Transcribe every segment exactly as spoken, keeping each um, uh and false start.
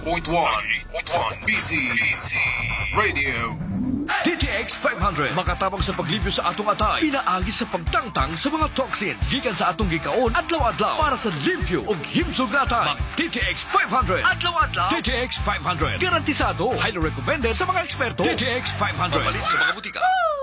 point one B T Radio. D T X five hundred makatabang sa paglibyo sa atong atay, pinaagi sa pagtangtang sa mga toxins gikan sa atong gikaon adlaw-adlaw para sa limpyo ug himsog natay. Mag D T X five hundred adlaw-adlaw. D T X five hundred garantisado, highly recommended sa mga eksperto. D T X five hundred mabalin sa mga butika.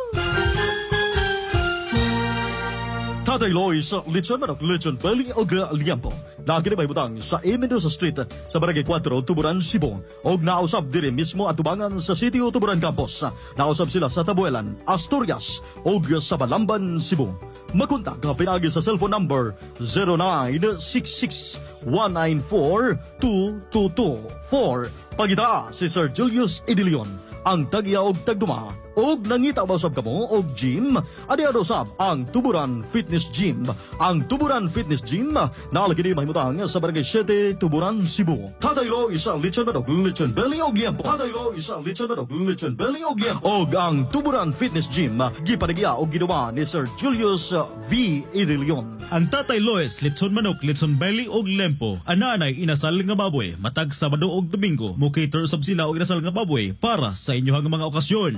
Tatay Lois, Lechon Manok, Lechon Belly o Liampo. Lagi na may butang sa A. Mendoza Street sa Barangay four, Tuburan, Cebu. O nausap din mismo at tubangan sa City o Tuburan Campus. Nausap sila sa Tabuelan, Asturias o sa Balamban, Cebu. Makontak ka pinagi sa cellphone number zero nine six six one nine four two two two four. Pagita si Sir Julius Idilion, ang tagya og tagduma. Og nangita ba usab kamo og gym? Adi ano usab ang Tuburan Fitness Gym. Ang Tuburan Fitness Gym nalagi ni mahimutang sa Barangay seven, Tuburan, Cebu. Tatay Lo isa lechon manok, lechon belly og liampo. Tatay Lo isa lechon manok, lechon belly og liampo. Og ang Tuburan Fitness Gym gipanagya og ginawa ni Sir Julius V. Idilion. Ang Tatay Lois, lechon manok, lechon belly og lempo. Ananay inasal nga baboy, matag Sabado og Domingo. Mukater usab sila og inasal nga baboy para sa inyong mga okasyon.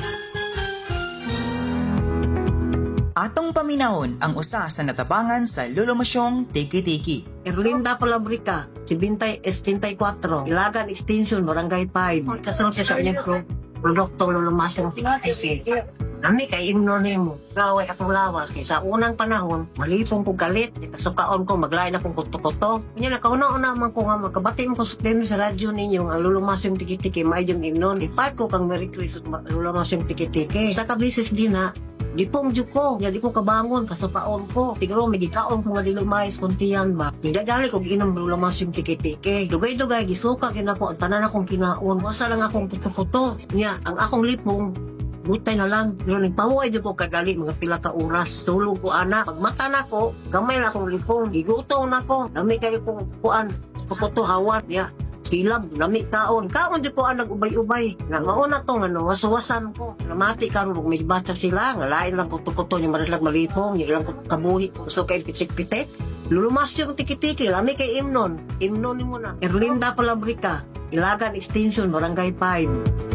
Atong paminahon ang usa sa natabangan sa lulumasyong Tiki-Tiki. Erlinda Palabrica, Sibintay seventy-four, Ilagan Extension, Barangay five. Kasunod siya sa inyong pro produkto lulumasyong Tiki-Tiki. Nami kay imnonin mo. Gaway akong lawas kay sa unang panahon, malipong ko galit, ikasukaon ko, maglain akong kuto-kuto. Kanya nakauna-una man ko nga magkabati mo ko sa temi sa radyo ninyo, ang lulumasyong Tiki-Tiki, may yung imnon. Ipat ko kang Merry Christmas, lulumasyong Tiki-Tiki. Sa kabisis din ha, di pong dyo ko, di ko kabangon, kasapaon ko. Tigro, may gikaon ko nga dilumais kuntiyan ba. Nagdadali ko ginom lulamas yung tiki-tiki. Dugay-dugay, gisuka ginako, ang tanan akong kinaon. Wasa lang akong puto-puto. Nya, ang akong lipong, butay na lang. Pero nagpamuay dyan ko kadali, mga pila ka oras. Tulog ko, anak. Pag mata na ko, gamay na akong lipong. Giguto na ko. Dami kayo kong kuan, puto hawan. Nya, Kilab, nami kaon. Kaon di ko ang nag-ubay-ubay. Na mauna to, ano, wasuwasan ko. Namati ka rin, may bata sila. Nga lain lang kuto-kuto, yung marilag malipong, yung ilang kabuhi. Gusto kayo pitik-pitik. Lulumas yung tiki-tiki, lami kay Imnon. Imnon mo na. Erlinda Palabrica, Ilagan Extension, Barangay five.